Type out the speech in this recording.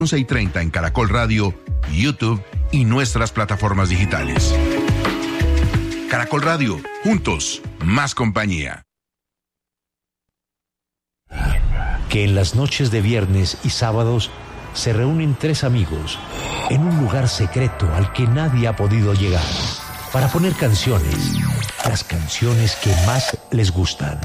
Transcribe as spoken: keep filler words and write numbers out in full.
once y treinta en Caracol Radio, YouTube y nuestras plataformas digitales. Caracol Radio, juntos, más compañía. Que en las noches de viernes y sábados se reúnen tres amigos en un lugar secreto al que nadie ha podido llegar para poner canciones, las canciones que más les gustan.